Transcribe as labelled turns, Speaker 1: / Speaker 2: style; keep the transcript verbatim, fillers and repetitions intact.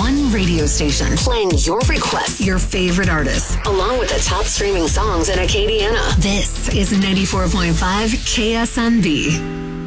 Speaker 1: one radio station playing your requests, your favorite artists, along with the top streaming songs in Acadiana. This is ninety-four point five K S M B.